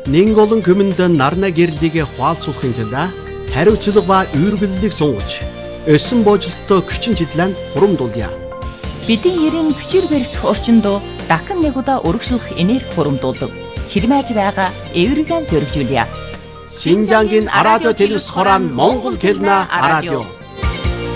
Нэг олон хүмүүнд нарна гэрлийг хуалцуулахын тулд хариуцлага ба үргэлжлэлийг сунгаж, өсөн боожлолттой хүчин чиглэн хурамдуулъя. Бидний ерэн хүчээр барих орчинд дахин нэг удаа урагшлах энерги хурамдуулдаг. Ширмэж байгаа эвэргэн зөргижүүлье. Шинжангийн радио телевиз хорон Монгол хэлний радио.